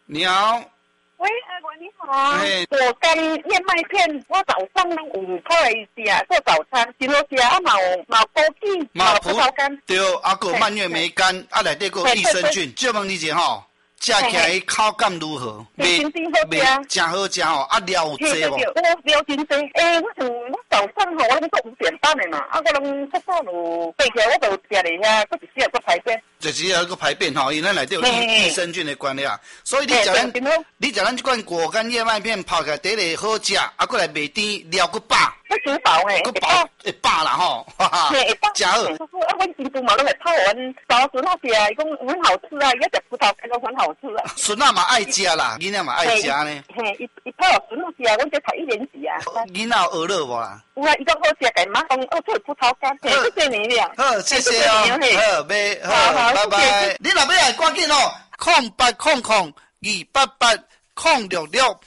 你好。 喂，阿文你好。果干燕麦片，我早上有泡来食做早餐，真好食。啊，嘛有枸杞，嘛有葡萄干， 对，啊个蔓越莓干，啊内底个益生菌。借问你一下吼，食起来口感如何？ 真真好食吼，啊料有济无？ 我料真济。我早上吼，我做5点半的嘛，啊我拢早早就爬起来，我就食咧遐，搁一时个排便。 就是要个排便吼，因为咱内底有益生菌的关系啊，所以你食咱这款果干燕麦片泡起来，第一个好食，啊过来袂甜，料搁饱。 真饱诶， 搁饱会饱啦吼，哈哈，真好。 啊，阮亲戚嘛拢会泡阮早孙仔食，伊讲很好吃啊，伊食葡萄干都很好吃啊。 孙仔嘛爱食啦，囡仔嘛爱食呢。 伊泡孙仔食，阮这读1年级啊。 囡仔有学了无啦？ 有啊，伊讲好食，甲伊妈讲做葡萄干，谢谢你了。 好，谢谢哦。好，拜拜。你若要来赶紧哦，0800288066。